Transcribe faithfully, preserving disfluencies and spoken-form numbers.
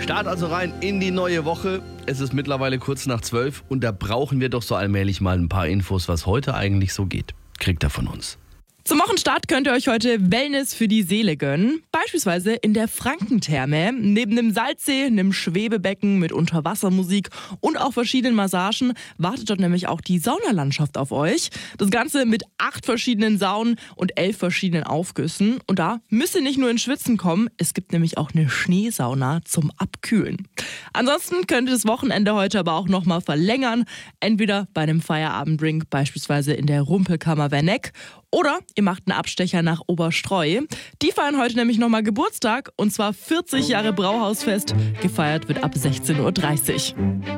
Start also rein in die neue Woche. Es ist mittlerweile kurz nach zwölf und da brauchen wir doch so allmählich mal ein paar Infos, was heute eigentlich so geht. Kriegt er von uns. Zum Wochenstart könnt ihr euch heute Wellness für die Seele gönnen. Beispielsweise in der Frankentherme. Neben einem Salzsee, einem Schwebebecken mit Unterwassermusik und auch verschiedenen Massagen wartet dort nämlich auch die Saunalandschaft auf euch. Das Ganze mit acht verschiedenen Saunen und elf verschiedenen Aufgüssen. Und da müsst ihr nicht nur ins Schwitzen kommen, es gibt nämlich auch eine Schneesauna zum Abkühlen. Ansonsten könnt ihr das Wochenende heute aber auch nochmal verlängern. Entweder bei einem Feierabenddrink, beispielsweise in der Rumpelkammer Werneck, oder ihr macht einen Abstecher nach Oberstreu. Die feiern heute nämlich nochmal Geburtstag und zwar vierzig Jahre Brauhausfest. Gefeiert wird ab sechzehn Uhr dreißig.